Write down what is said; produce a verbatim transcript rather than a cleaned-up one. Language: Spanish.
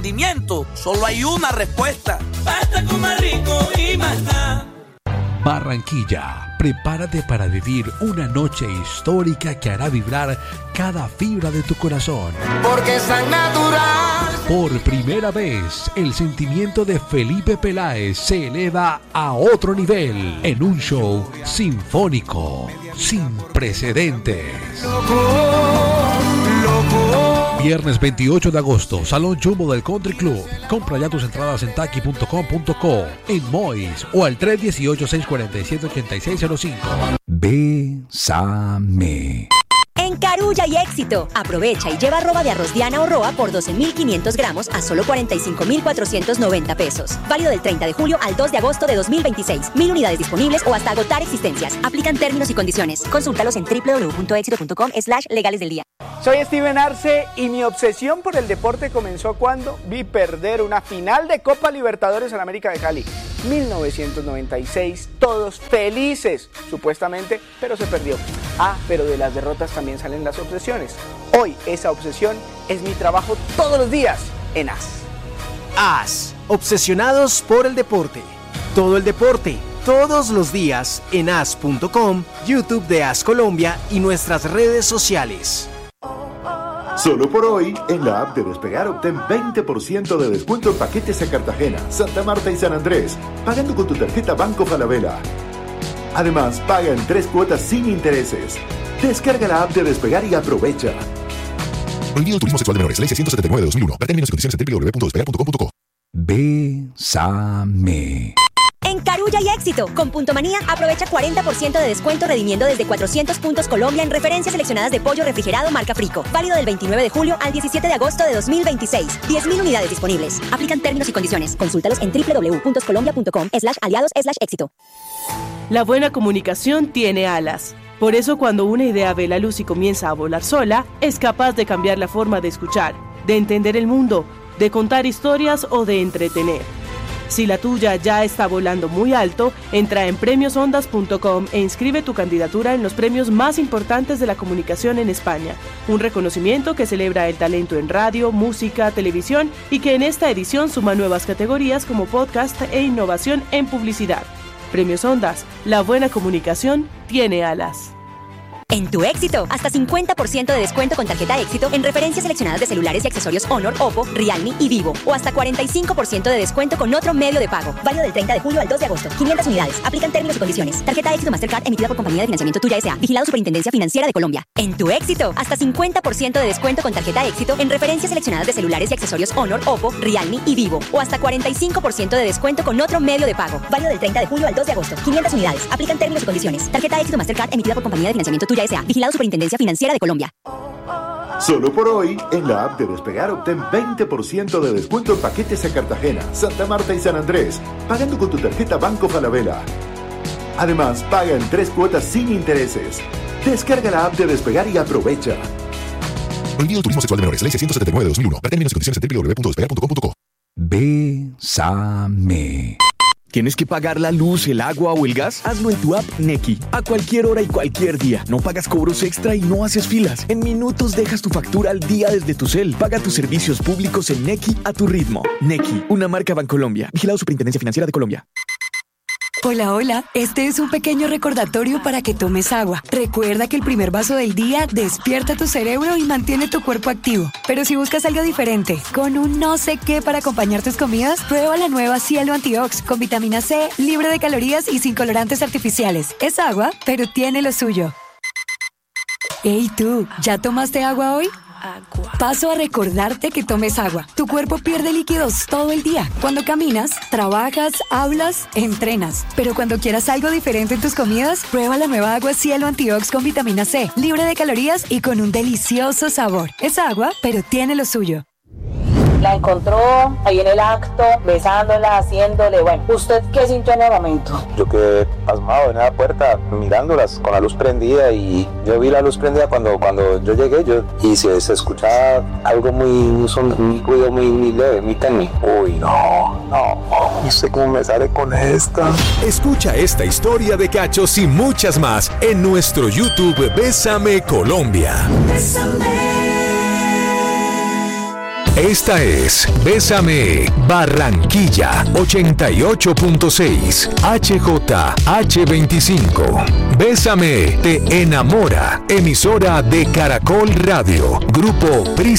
rendimiento, solo hay una respuesta. Basta con más rico y más nada. Barranquilla, prepárate para vivir una noche histórica que hará vibrar cada fibra de tu corazón. Porque es tan natural. Por primera vez, el sentimiento de Felipe Peláez se eleva a otro nivel en un show sinfónico, sin precedentes. Viernes veintiocho de agosto, Salón Jumbo del Country Club. Compra ya tus entradas en taki punto com punto co, en Mois o al tres uno ocho, seis cuatro siete, ocho seis cero cinco. Bésame. En Carulla y Éxito, aprovecha y lleva arroba de arroz Diana o Roa por doce mil quinientos gramos a solo cuarenta y cinco mil cuatrocientos noventa pesos. Válido del treinta de julio al dos de agosto de dos mil veintiséis. Mil unidades disponibles o hasta agotar existencias. Aplican términos y condiciones. Consúltalos en doble u doble u doble u punto éxito punto com slash legales del día. Soy Steven Arce y mi obsesión por el deporte comenzó cuando vi perder una final de Copa Libertadores en América de Cali. mil novecientos noventa y seis, todos felices, supuestamente, pero se perdió. Ah, pero de las derrotas también salen las obsesiones. Hoy esa obsesión es mi trabajo todos los días en A S. A S, obsesionados por el deporte. Todo el deporte, todos los días en A S punto com, YouTube de A S Colombia y nuestras redes sociales. Solo por hoy, en la app de Despegar obtén veinte por ciento de descuento en paquetes a Cartagena, Santa Marta y San Andrés, pagando con tu tarjeta Banco Falabella. Además, paga en tres cuotas sin intereses. Descarga la app de Despegar y aprovecha. Prohibido el turismo sexual de menores, ley seiscientos setenta y nueve de dos mil uno. Ver términos y condiciones en doble u doble u doble u punto despegar punto com punto co. Bésame. En Carulla y Éxito, con Punto Manía, aprovecha cuarenta por ciento de descuento redimiendo desde cuatrocientos puntos Colombia en referencias seleccionadas de pollo refrigerado marca Frico. Válido del veintinueve de julio al diecisiete de agosto de dos mil veintiséis. diez mil unidades disponibles. Aplican términos y condiciones. Consúltalos en doble u doble u doble u punto colombia punto com slash aliados slash éxito. La buena comunicación tiene alas. Por eso, cuando una idea ve la luz y comienza a volar sola, es capaz de cambiar la forma de escuchar, de entender el mundo, de contar historias o de entretener. Si la tuya ya está volando muy alto, entra en premios ondas punto com e inscribe tu candidatura en los premios más importantes de la comunicación en España. Un reconocimiento que celebra el talento en radio, música, televisión y que en esta edición suma nuevas categorías como podcast e innovación en publicidad. Premios Ondas, la buena comunicación tiene alas. En Tu Éxito, hasta cincuenta por ciento de descuento con tarjeta Éxito en referencias seleccionadas de celulares y accesorios Honor, Oppo, Realme y Vivo. O hasta cuarenta y cinco por ciento de descuento con otro medio de pago. Válido del treinta de julio al dos de agosto. quinientas unidades. Aplican términos y condiciones. Tarjeta Éxito Mastercard emitida por Compañía de Financiamiento Tuya S A. Vigilado Superintendencia Financiera de Colombia. En Tu Éxito, hasta cincuenta por ciento de descuento con tarjeta Éxito en referencias seleccionadas de celulares y accesorios Honor, Oppo, Realme y Vivo. O hasta cuarenta y cinco por ciento de descuento con otro medio de pago. Válido del treinta de julio al dos de agosto. quinientas unidades. Aplican términos y condiciones. Tarjeta Éxito Mastercard emitida por Compañía de Financiamiento Tuya S A. Vigilado Superintendencia Financiera de Colombia. Solo por hoy, en la app de Despegar obtén veinte por ciento de descuento en paquetes a Cartagena, Santa Marta y San Andrés, pagando con tu tarjeta Banco Falabella. Además, paga en tres cuotas sin intereses. Descarga la app de Despegar y aprovecha. Prohibido el turismo sexual de menores, ley seiscientos setenta y nueve de dos mil uno. Ver términos y condiciones en doble u doble u doble u punto despegar punto com punto co. Bésame. ¿Tienes que pagar la luz, el agua o el gas? Hazlo en tu app Nequi. A cualquier hora y cualquier día. No pagas cobros extra y no haces filas. En minutos dejas tu factura al día desde tu cel. Paga tus servicios públicos en Nequi a tu ritmo. Nequi, una marca Bancolombia. Vigilado Superintendencia Financiera de Colombia. Hola, hola. Este es un pequeño recordatorio para que tomes agua. Recuerda que el primer vaso del día despierta tu cerebro y mantiene tu cuerpo activo. Pero si buscas algo diferente, con un no sé qué para acompañar tus comidas, prueba la nueva Cielo Antiox con vitamina C, libre de calorías y sin colorantes artificiales. Es agua, pero tiene lo suyo. Hey tú, ¿ya tomaste agua hoy? Agua. Paso a recordarte que tomes agua. Tu cuerpo pierde líquidos todo el día. Cuando caminas, trabajas, hablas, entrenas. Pero cuando quieras algo diferente en tus comidas, prueba la nueva agua Cielo Antiox con vitamina C, libre de calorías y con un delicioso sabor. Es agua, pero tiene lo suyo. La encontró ahí en el acto, besándola, haciéndole, bueno, ¿usted qué sintió en el momento? Yo quedé pasmado en la puerta, mirándolas con la luz prendida, y yo vi la luz prendida cuando, cuando yo llegué, yo, y se, se escuchaba algo muy, un, son, un ruido muy, muy leve, muy tenue. Uy, no, no, no sé cómo me sale con esta. Escucha esta historia de cachos y muchas más en nuestro YouTube Bésame Colombia. Bésame. Esta es Bésame Barranquilla ochenta y ocho punto seis H J H veinticinco. Bésame te enamora. Emisora de Caracol Radio. Grupo Prisa.